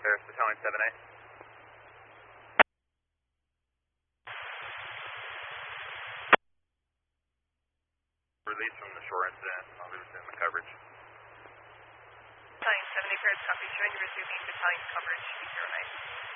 There's Battalion 7A. Release from the shore incident. I'll be resuming the coverage. Battalion 7A, cleared, copy, showing you resuming battalion coverage, 09.